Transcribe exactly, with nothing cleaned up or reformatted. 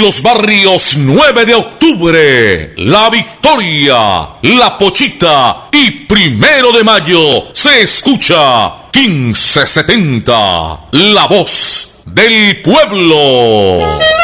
los barrios nueve de octubre, La Victoria, La Pochita y Primero de Mayo se escucha quince setenta, la voz del pueblo.